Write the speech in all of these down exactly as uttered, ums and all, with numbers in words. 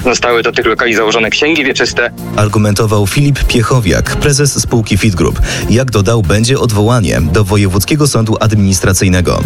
Zostały do tych lokali założone księgi wieczyste. Argumentował Filip Piechowiak, prezes spółki Fit Group. Jak dodał, będzie odwołanie do Wojewódzkiego Sądu Administracyjnego.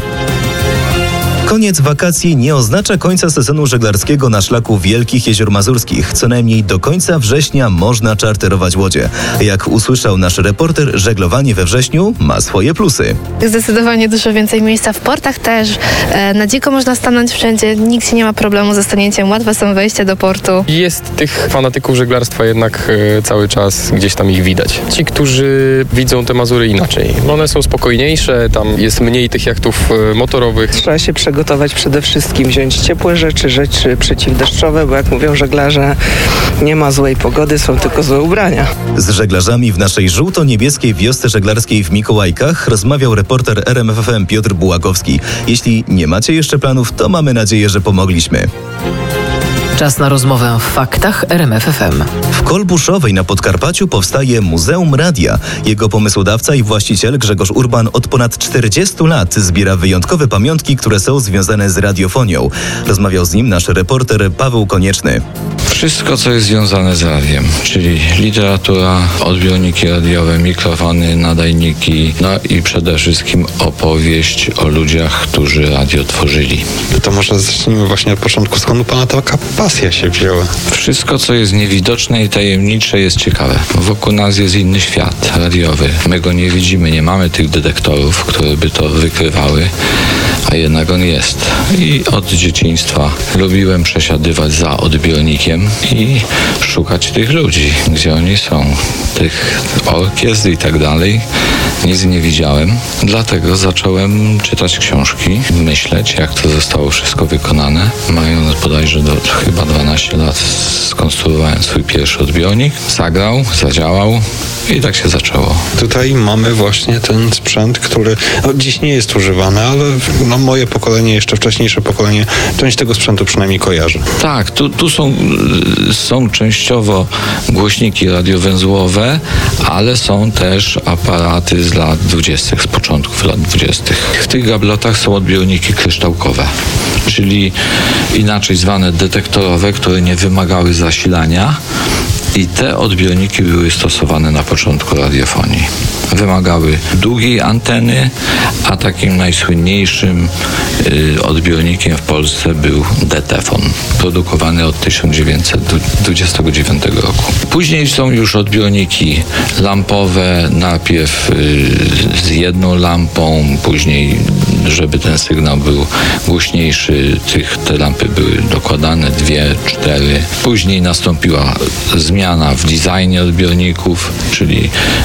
Koniec wakacji nie oznacza końca sezonu żeglarskiego na szlaku Wielkich Jezior Mazurskich. Co najmniej do końca września można czarterować łodzie. Jak usłyszał nasz reporter, żeglowanie we wrześniu ma swoje plusy. Zdecydowanie dużo więcej miejsca w portach też. Na dziko można stanąć wszędzie, nikt nie ma problemu ze stanięciem, łatwe są wejścia do portu. Jest tych fanatyków żeglarstwa jednak cały czas gdzieś tam ich widać. Ci, którzy widzą te Mazury inaczej. One są spokojniejsze, tam jest mniej tych jachtów motorowych. Trzeba się przygotować przede wszystkim, wziąć ciepłe rzeczy, rzeczy przeciwdeszczowe, bo jak mówią żeglarze, nie ma złej pogody, są tylko złe ubrania. Z żeglarzami w naszej żółto-niebieskiej wiosce żeglarskiej w Mikołajkach rozmawiał reporter R M F F M Piotr Bułakowski. Jeśli nie macie jeszcze planów, to mamy nadzieję, że pomogliśmy. Czas na rozmowę w faktach R M F F M. W Kolbuszowej na Podkarpaciu powstaje Muzeum Radia. Jego pomysłodawca i właściciel Grzegorz Urban od ponad czterdziestu lat zbiera wyjątkowe pamiątki, które są związane z radiofonią. Rozmawiał z nim nasz reporter Paweł Konieczny. Wszystko, co jest związane z radiem, czyli literatura, odbiorniki radiowe, mikrofony, nadajniki, no i przede wszystkim opowieść o ludziach, którzy radio tworzyli. To może zacznijmy właśnie od początku. Skąd u pana taka pasja się wzięła? Wszystko, co jest niewidoczne i tajemnicze, jest ciekawe. Wokół nas jest inny świat radiowy. My go nie widzimy, nie mamy tych detektorów, które by to wykrywały, a jednak on jest. I od dzieciństwa lubiłem przesiadywać za odbiornikiem i szukać tych ludzi, gdzie oni są, tych orkiestr i tak dalej. Nic nie widziałem, dlatego zacząłem czytać książki, myśleć, jak to zostało wszystko wykonane. Mając bodajże do chyba dwanaście lat skonstruowałem swój pierwszy odbiornik, zagrał, zadziałał i tak się zaczęło. Tutaj mamy właśnie ten sprzęt, który no, dziś nie jest używany, ale no, moje pokolenie, jeszcze wcześniejsze pokolenie, część tego sprzętu przynajmniej kojarzy. Tak, tu, tu są, są częściowo głośniki radiowęzłowe, ale są też aparaty z lat dwudziestych, z początków lat dwudziestych. W tych gablotach są odbiorniki kryształkowe, czyli inaczej zwane detektorowe, które nie wymagały zasilania. I te odbiorniki były stosowane na początku radiofonii. Wymagały długiej anteny, a takim najsłynniejszym y, odbiornikiem w Polsce był Detefon, produkowany od tysiąc dziewięćset dwudziestego dziewiątego roku. Później są już odbiorniki lampowe, najpierw y, z jedną lampą, później, żeby ten sygnał był głośniejszy, tych, te lampy były dokładane, dwie, cztery. Później nastąpiła zmiana w designie odbiorników, czyli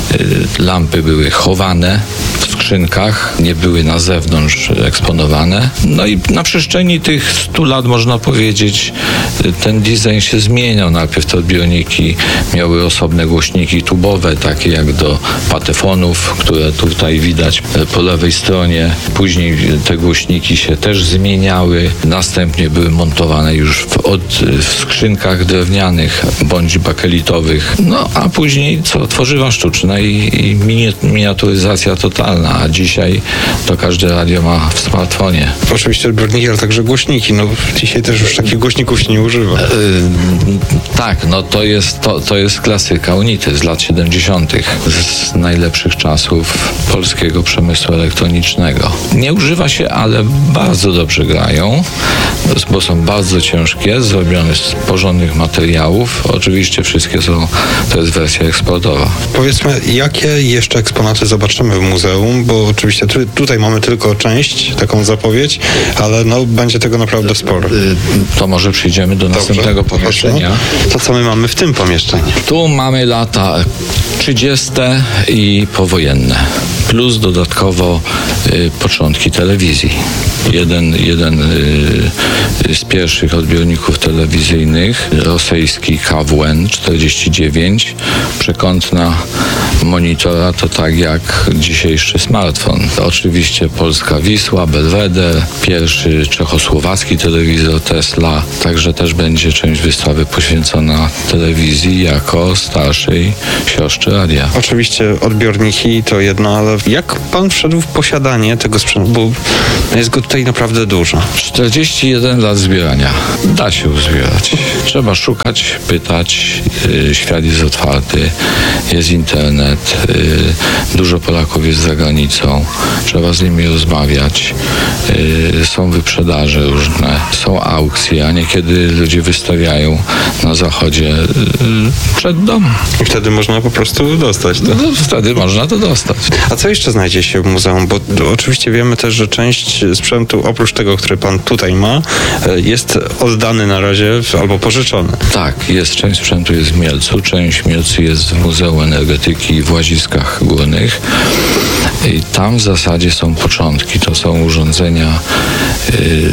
y, lampy były chowane w skrzynkach, nie były na zewnątrz eksponowane. No i na przestrzeni tych stu lat, można powiedzieć, ten design się zmieniał. Najpierw te odbiorniki miały osobne głośniki tubowe, takie jak do patefonów, które tutaj widać po lewej stronie. Później te głośniki się też zmieniały. Następnie były montowane już w, od, w skrzynkach drewnianych bądź bakelitowych. No a później co? Tworzywa sztuczne i, i miniaturyzacja totalna, a dzisiaj to każde radio ma w smartfonie. Oczywiście odbiorniki, ale także głośniki. No dzisiaj też już takich głośników się nie używa. Yy, tak, no to jest, to, to jest klasyka Unity z lat siedemdziesiątych, z najlepszych czasów polskiego przemysłu elektronicznego. Nie używa się, ale bardzo dobrze grają, bo są bardzo ciężkie, zrobione z porządnych materiałów. Oczywiście wszystkie są, to jest wersja eksportowa. Powiedzmy, jakie jeszcze eksponaty zobaczymy w muzeum, bo oczywiście tu, tutaj mamy tylko część, taką zapowiedź, ale no będzie tego naprawdę sporo. To może przejdziemy do następnego Dobrze, pomieszczenia. To co my mamy w tym pomieszczeniu? Tu mamy lata trzydzieste i powojenne, plus dodatkowo y, początki telewizji. Jeden, jeden y, z pierwszych odbiorników telewizyjnych, rosyjski K W N czterdzieści dziewięć, przekątna monitora, to tak jak dzisiejszy smartfon. smartfon. Oczywiście polska Wisła, Belweder, pierwszy czechosłowacki telewizor Tesla, także też będzie część wystawy poświęcona telewizji jako starszej siostrze radia. Oczywiście odbiorniki to jedno, ale jak pan wszedł w posiadanie tego sprzętu? Bo jest go tutaj naprawdę dużo. czterdzieści jeden lat zbierania. Da się uzbierać. Trzeba szukać, pytać. Yy, świat jest otwarty. Jest internet. Yy, dużo Polaków jest za granicą. Trzeba z nimi rozmawiać. Yy, są wyprzedaże różne. Są aukcje, a niekiedy ludzie wystawiają na zachodzie yy, przed domem. I wtedy można po prostu dostać to. No, wtedy można to dostać. A co jeszcze znajdzie się w muzeum? Bo oczywiście wiemy też, że część sprzętu, oprócz tego, który pan tutaj ma, jest oddany na razie albo pożyczony. Tak, jest część sprzętu jest w Mielcu, część w Mielcu jest w Muzeum Energetyki w Łaziskach Górnych. I tam w zasadzie są początki. To są urządzenia yy,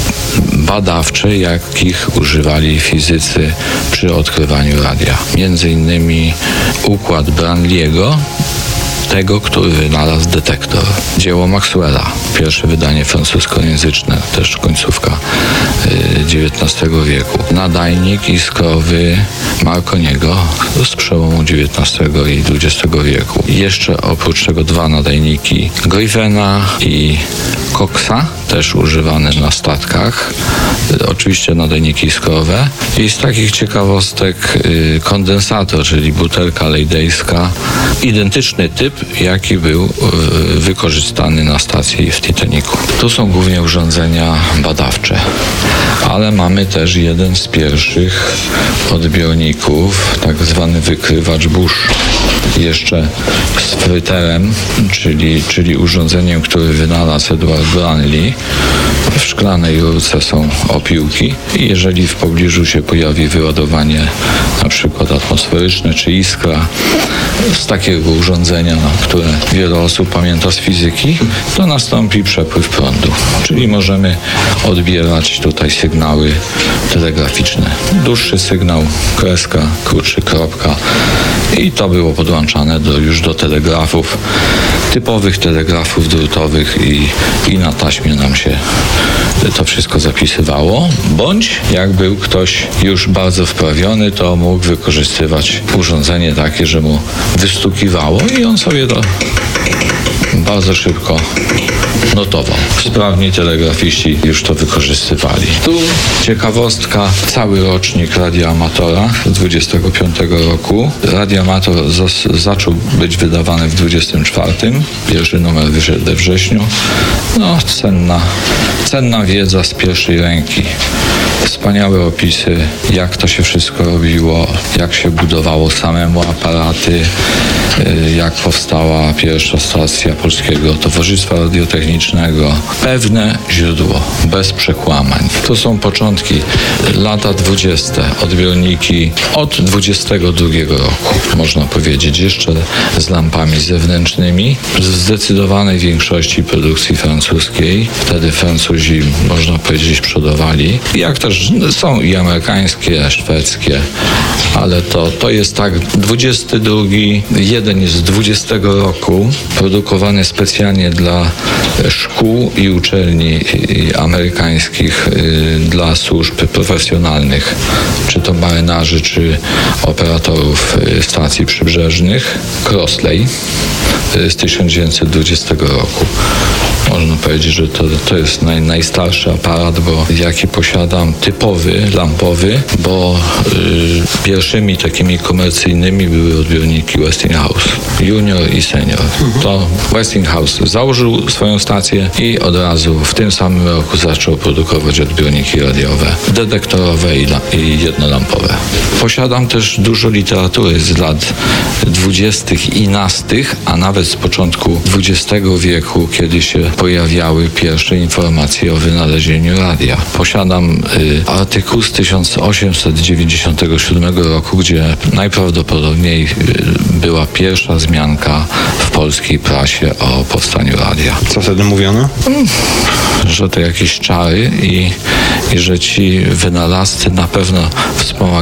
badawcze, jakich używali fizycy przy odkrywaniu radia. Między innymi układ Branliego, tego, który wynalazł detektor. Dzieło Maxwella, pierwsze wydanie francuskojęzyczne, też końcówka dziewiętnastego wieku. Nadajnik iskrowy Marconiego z przełomu dziewiętnastego i dwudziestego wieku. I jeszcze oprócz tego dwa nadajniki Griffena i Coxa, też używane na statkach. Oczywiście nadajniki iskrowe. I z takich ciekawostek kondensator, czyli butelka lejdejska, identyczny typ, jaki był wykorzystany na stacji w Titanicu. Tu są głównie urządzenia badawcze, ale mamy też jeden z pierwszych odbiorników, tak zwany wykrywacz Bush. Jeszcze z fryterem, czyli, czyli urządzeniem, które wynalazł Edward Branly. W szklanej rurce są opiłki i jeżeli w pobliżu się pojawi wyładowanie na przykład atmosferyczne czy iskra z takiego urządzenia, no, które wiele osób pamięta z fizyki, to nastąpi przepływ prądu. Czyli możemy odbierać tutaj sygnały telegraficzne. Dłuższy sygnał, kreska, krótszy, kropka i to było podłączane do, już do telegrafów, typowych telegrafów drutowych i, i na taśmie nam się to wszystko zapisywało, bądź jak był ktoś już bardzo wprawiony, to mógł wykorzystywać urządzenie takie, że mu wystukiwało i on sobie to bardzo szybko notował. Sprawni telegrafiści już to wykorzystywali. Tu ciekawostka, cały rocznik Radia Amatora z dwudziestego piątego roku. Radio Amator zas- zaczął być wydawany w dwudziestym czwartym. Pierwszy numer wyszedł we wrześniu. No, cenna, cenna wiedza z pierwszej ręki. Wspaniałe opisy, jak to się wszystko robiło, jak się budowało samemu aparaty, jak powstała pierwsza stacja Polskiego Towarzystwa Radiotechnicznego. Pewne źródło, bez przekłamań. To są początki, lata dwudzieste, odbiorniki od dwudziestego drugiego roku, można powiedzieć, jeszcze z lampami zewnętrznymi. W zdecydowanej większości produkcji francuskiej. Wtedy Francuzi, można powiedzieć, przodowali. Jak też są i amerykańskie, szwedzkie, ale to, to jest tak, dwudziesty drugi, jeden jest z dwudziestego roku, produkowany specjalnie dla szkół i uczelni amerykańskich, dla służb profesjonalnych, czy to marynarzy, czy operatorów stacji przybrzeżnych, Crossley z tysiąc dziewięćset dwudziestego roku. Można powiedzieć, że to, to jest naj, najstarszy aparat, bo jaki posiadam, typowy, lampowy, bo y, pierwszymi takimi komercyjnymi były odbiorniki Westinghouse, Junior i Senior. To Westinghouse założył swoją stację i od razu w tym samym roku zaczął produkować odbiorniki radiowe, detektorowe i, la, i jednolampowe. Posiadam też dużo literatury z lat dwudziestych i nastych, a nawet z początku dwudziestego wieku, kiedy się pojawiały pierwsze informacje o wynalezieniu radia. Posiadam y, artykuł z tysiąc osiemset dziewięćdziesiątego siódmego roku, gdzie najprawdopodobniej y, była pierwsza wzmianka w polskiej prasie o powstaniu radia. Co wtedy mówiono? Hmm, że to jakieś czary i, i że ci wynalazcy na pewno wspomagają się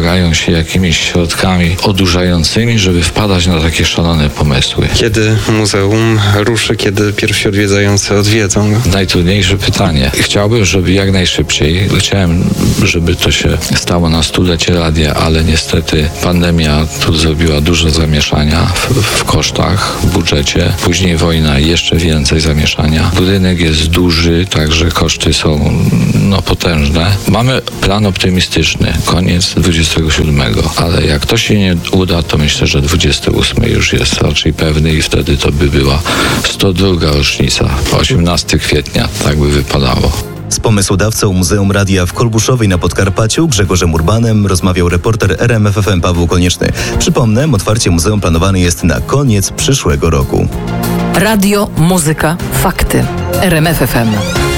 się jakimiś środkami odurzającymi, żeby wpadać na takie szalone pomysły. Kiedy muzeum ruszy, kiedy pierwsi odwiedzający odwiedzą? Najtrudniejsze pytanie. Chciałbym, żeby jak najszybciej. Chciałem, żeby to się stało na stulecie radia, ale niestety pandemia tu zrobiła dużo zamieszania w, w kosztach, w budżecie. Później wojna, jeszcze więcej zamieszania. Budynek jest duży, także koszty są no, potężne. Mamy plan optymistyczny, koniec dwudziestego siódmego, ale jak to się nie uda, to myślę, że dwudziesty ósmy już jest raczej pewny i wtedy to by była sto druga rocznica, osiemnastego kwietnia, tak by wypadało. Z pomysłodawcą Muzeum Radia w Kolbuszowej na Podkarpaciu, Grzegorzem Urbanem, rozmawiał reporter R M F F M Paweł Konieczny. Przypomnę, otwarcie muzeum planowane jest na koniec przyszłego roku. Radio, muzyka, fakty. R M F F M.